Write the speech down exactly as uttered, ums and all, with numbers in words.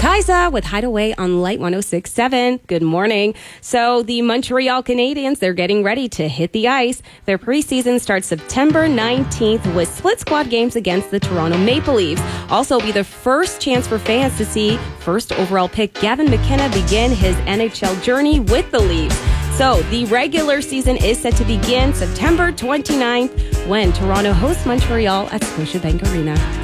Kaisa with Hideaway on Light one oh six point seven. Good morning. So the Montreal Canadiens, they're getting ready to hit the ice. Their preseason starts September nineteenth with split squad games against the Toronto Maple Leafs. Also be the first chance for fans to see first overall pick Gavin McKenna begin his N H L journey with the Leafs. So the regular season is set to begin September twenty-ninth when Toronto hosts Montreal at Scotiabank Arena.